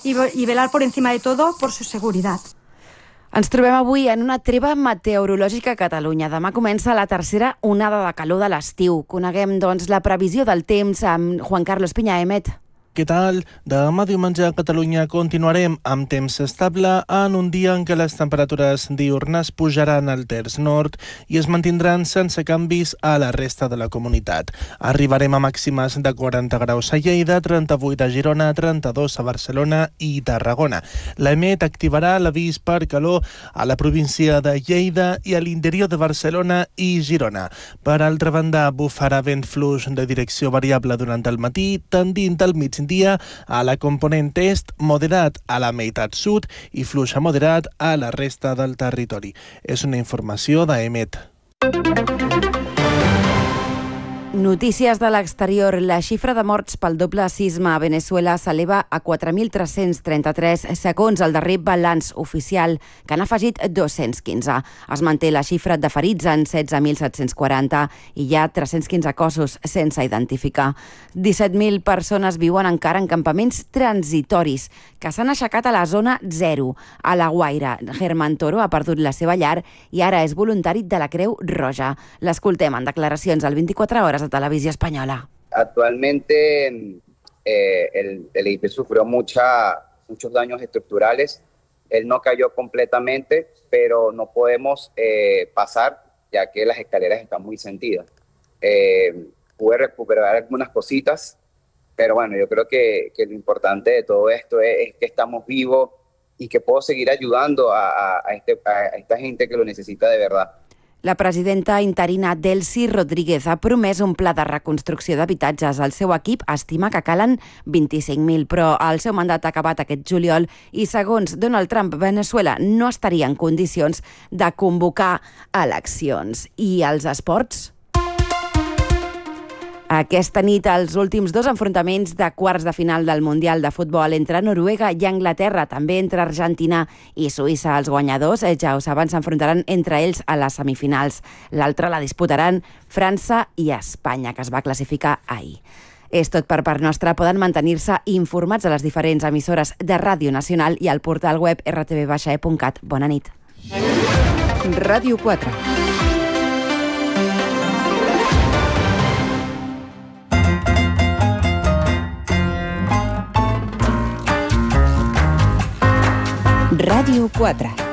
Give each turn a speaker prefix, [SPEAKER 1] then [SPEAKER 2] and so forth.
[SPEAKER 1] y velar por encima de todo por su seguridad.
[SPEAKER 2] Ens trobem avui en una treva meteorològica a Catalunya. Demà comença la tercera onada de calor de l'estiu. Coneguem, doncs, la previsió del temps amb Juan Carlos Piña-Emet.
[SPEAKER 3] Què tal? Demà diumenge a Catalunya continuarem amb temps estable en un dia en què les temperatures diürnes pujaran al terç nord i es mantindran sense canvis a la resta de la comunitat. Arribarem a màximes de 40 graus a Lleida, 38 a Girona, 32 a Barcelona i Tarragona. L'EMET activarà l'avís per calor a la província de Lleida i a l'interior de Barcelona i Girona. Per altra banda, bufarà vent fluix de direcció variable durant el matí, tendint al migdia a la component est, moderat a la meitat sud i fluix a moderat a la resta del territori. És una informació d'EMET.
[SPEAKER 2] Notícies de l'exterior. La xifra de morts pel doble sisme a Venezuela s'eleva a 4.333 segons el darrer balanç oficial, que han afegit 215. Es manté la xifra de ferits en 16.740 i hi ha 315 cossos sense identificar. 17.000 persones viuen encara en campaments transitoris que s'han aixecat a la zona 0. A La Guaira, Germán Toro ha perdut la seva llar i ara és voluntari de la Creu Roja. L'escoltem en declaracions al 24 hores de Televisió Espanyola.
[SPEAKER 4] Actualmente el edificio sufrió muchos daños estructurales. Él no cayó completamente, pero no podemos pasar ya que las escaleras están muy sentidas. Pude recuperar algunas cositas, pero bueno, yo creo que lo importante de todo esto es que estamos vivos y que puedo seguir ayudando a esta gente que lo necesita de verdad.
[SPEAKER 2] La presidenta interina Delcy Rodríguez ha promès un pla de reconstrucció d'habitatges. El seu equip estima que calen 25.000, però el seu mandat ha acabat aquest juliol i, segons Donald Trump, Venezuela no estaria en condicions de convocar eleccions. I els esports? Aquesta nit, els últims dos enfrontaments de quarts de final del Mundial de Futbol entre Noruega i Anglaterra, també entre Argentina i Suïssa. Els guanyadors, ja ho saben, s'enfrontaran entre ells a les semifinals. L'altra la disputaran França i Espanya, que es va classificar ahir. És tot per part nostra. Poden mantenir-se informats a les diferents emissores de Ràdio Nacional i al portal web rtv-e.cat. Bona nit.
[SPEAKER 5] Ràdio 4. Ràdio 4.